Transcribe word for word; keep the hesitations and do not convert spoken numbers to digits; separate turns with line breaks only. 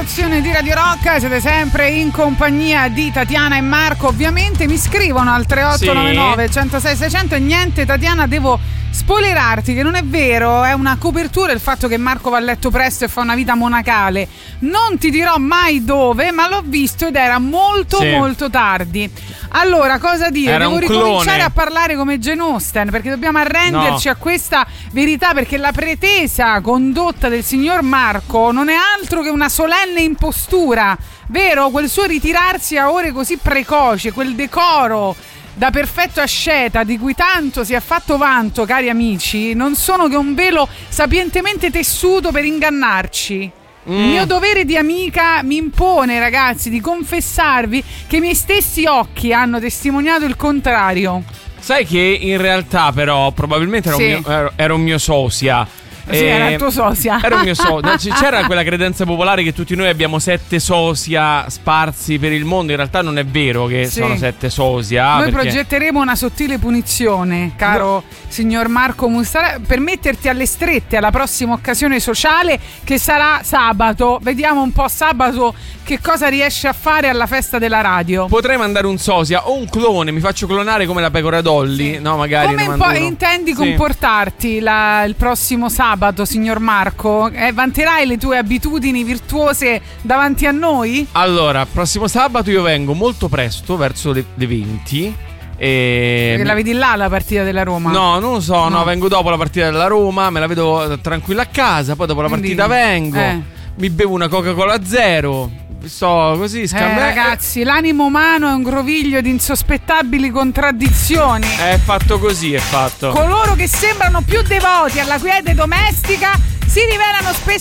programmazione di Radio Rock, siete sempre in compagnia di Tatiana e Marco. Ovviamente mi scrivono al tre otto nove nove, centosei seicento e niente Tatiana, devo spoilerarti che non è vero, è una copertura il fatto che Marco va a letto presto e fa una vita monacale. Non ti dirò mai dove, ma l'ho visto ed era molto sì. molto tardi. Allora, cosa dire?
Era
Devo ricominciare a parlare come Jane Austen, perché dobbiamo arrenderci no. a questa verità, perché la pretesa condotta del signor Marco non è altro che una solenne impostura, vero? Quel suo ritirarsi a ore così precoci, quel decoro da perfetto asceta di cui tanto si è fatto vanto, cari amici, non sono che un velo sapientemente tessuto per ingannarci. Mm. Il mio dovere di amica mi impone, ragazzi, di confessarvi che i miei stessi occhi hanno testimoniato il contrario.
Sai che in realtà però probabilmente era, sì. un, mio, era un mio sosia.
Sì, era il tuo sosia.
Era un mio sosia. C'era quella credenza popolare che tutti noi abbiamo sette sosia sparsi per il mondo. In realtà non è vero che sì. sono sette sosia.
Noi
perché...
progetteremo una sottile punizione, caro no. signor Marco Mustara, per metterti alle strette alla prossima occasione sociale, che sarà sabato. Vediamo un po' sabato che cosa riesce a fare alla festa della radio.
Potrei mandare un sosia o un clone, mi faccio clonare come la pecora Dolly, sì. no magari.
Come un po' intendi sì. comportarti la, il prossimo sabato, signor Marco? Eh, vanterai le tue abitudini virtuose davanti a noi?
Allora, prossimo sabato io vengo molto presto, verso le, le venti. E...
Perché la vedi là la partita della Roma?
No, non lo so, no. no, vengo dopo la partita della Roma, me la vedo tranquilla a casa, poi dopo la partita Quindi, vengo, eh. mi bevo una Coca-Cola zero. Sto così scambia-
eh, ragazzi, l'animo umano è un groviglio di insospettabili contraddizioni.
È fatto così, è fatto.
Coloro che sembrano più devoti alla quiete domestica si rivelano spesso